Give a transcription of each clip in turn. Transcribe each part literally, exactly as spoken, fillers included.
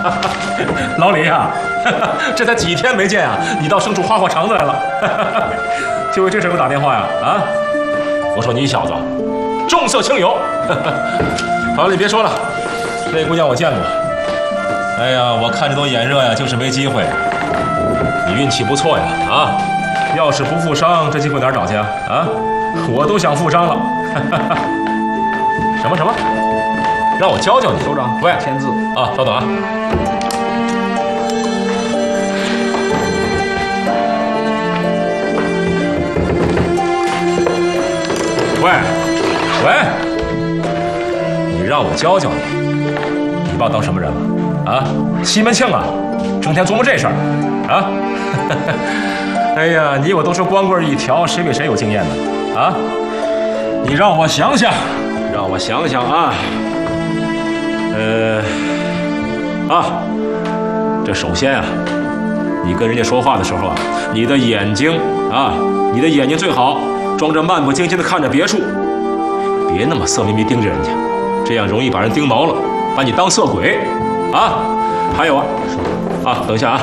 老李呀，这才几天没见啊，你到牲畜花花肠子来了，就为这事给我打电话呀？啊！我说你小子重色轻友。好了，你别说了，那姑娘我见过。哎呀，我看着都眼热呀，就是没机会。你运气不错呀，啊！要是不负伤，这机会哪儿找去啊？啊！我都想负伤了。什么什么？让我教教你，首长。喂，签字啊，稍等啊。喂，喂，你让我教教你，你把我当什么人了？啊，西门庆啊，整天琢磨这事儿，啊？哎呀，你我都是光棍一条，谁比谁有经验呢？啊？你让我想想，让我想想啊。呃，啊，这首先啊，你跟人家说话的时候啊，你的眼睛啊，你的眼睛最好装着漫不经心的看着别处，别那么色眯眯盯着人家，这样容易把人盯毛了，把你当色鬼啊。还有啊，啊，等一下啊。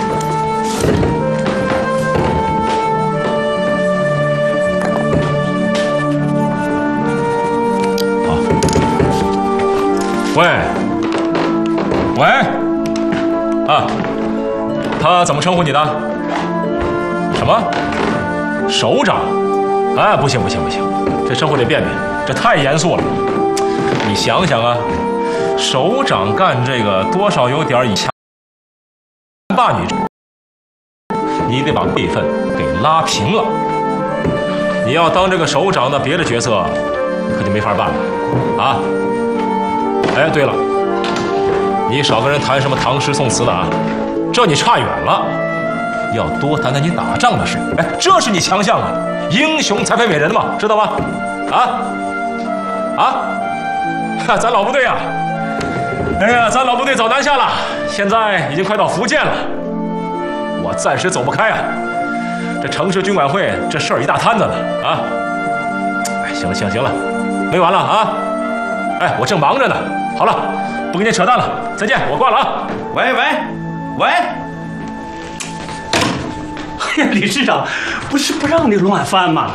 喂，喂，啊，他怎么称呼你的？什么？首长？哎，不行不行不行，这称呼得变变，这太严肃了。你想想啊，首长干这个多少有点以强霸女，你得把辈分给拉平了。你要当这个首长的别的角色，可就没法办了啊。哎，对了，你少跟人谈什么唐诗宋词的啊，这你差远了。要多谈谈你打仗的事。哎，这是你强项啊，英雄才配美人嘛，知道吗？啊啊，咱老部队啊，哎呀，咱老部队走南下了，现在已经快到福建了，我暂时走不开啊。这城市军管会这事儿一大摊子呢啊。哎，行了行了行了，没完了啊。哎，我正忙着呢。好了，不跟你扯淡了，再见，我挂了啊！ 喂喂喂！哎呀，理事长，不是不让你乱翻吗？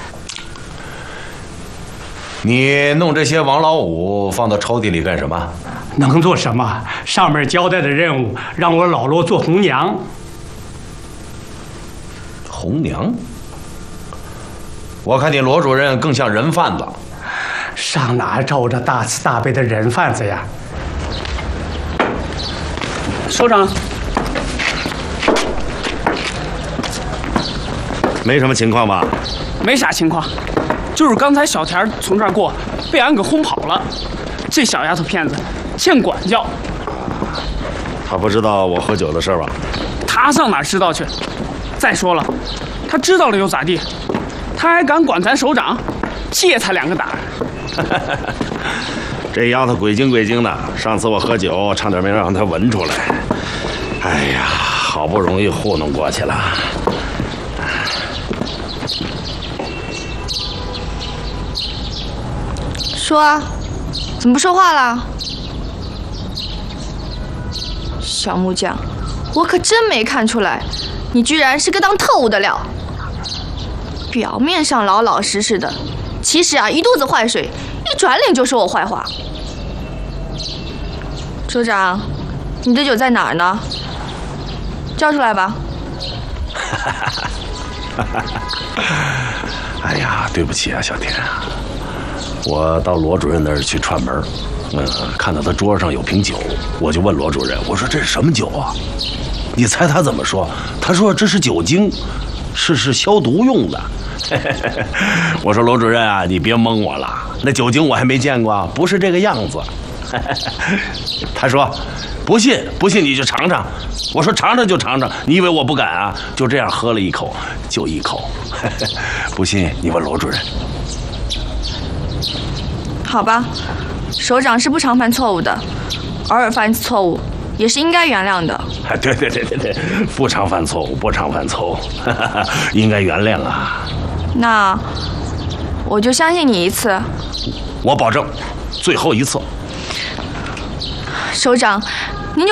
你弄这些王老五放到抽屉里干什么？ 能做什么？上面交代的任务让我老罗做红娘。 红娘？我看你罗主任更像人贩子。 上哪找着大慈大悲的人贩子呀？首长， 没什么情况吧？ 没啥情况，就是刚才小田从这儿过，被俺给轰跑了。这小丫头片子欠管教。 他不知道我喝酒的事吧？ 他上哪知道去？再说了，他知道了又咋地？他还敢管咱首长？借他两个胆！ 这丫头鬼精鬼精的，上次我喝酒差点没让她闻出来。哎呀，好不容易糊弄过去了。 说啊，怎么不说话了？小木匠，我可真没看出来，你居然是个当特务的料。表面上老老实实的，其实啊一肚子坏水，一转脸就说我坏话。首长，你的酒在哪儿呢？交出来吧。 哎呀，对不起啊，小田，我到罗主任那儿去串门，嗯，看到他桌上有瓶酒，我就问罗主任，我说这是什么酒啊？你猜他怎么说？他说这是酒精，是是消毒用的。我说罗主任啊，你别蒙我了，那酒精我还没见过，不是这个样子。他说不信不信你就尝尝。我说尝尝就尝尝，你以为我不敢啊？就这样喝了一口，就一口。不信你问罗主任。 好吧，首长是不常犯错误的，偶尔犯一次错误也是应该原谅的。 对对对对对，不常犯错误，不常犯错误，应该原谅啊。 那我就相信你一次。 我保证，最后一次。 首长，